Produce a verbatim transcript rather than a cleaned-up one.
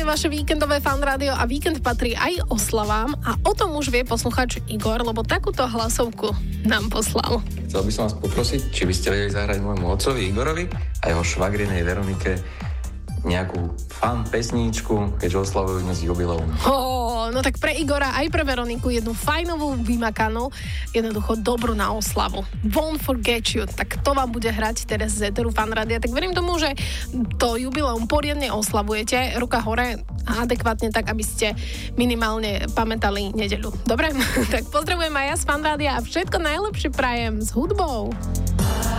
vaše víkendové Fan rádio a víkend patrí aj oslavám a o tom už vie posluchač Igor, lebo takúto hlasovku nám poslal. Chcel by som vás poprosiť, či by ste vedeli zahrať môjmu otcovi Igorovi a jeho švagrinej Veronike nejakú fan pesníčku, keďže oslavujú dnes jubileum. Oh, no tak pre Igora aj pre Veroniku jednu fajnovú, vymakanú, jednoducho dobrú na oslavu. Won't Forget You, tak to vám bude hrať teraz z éteru Fan rádia. Tak verím tomu, že to jubileum poriadne oslavujete, ruka hore a adekvátne tak, aby ste minimálne pamätali nedeľu. Dobre? Tak pozdravujem aj ja z Fan rádia a všetko najlepšie prajem s hudbou.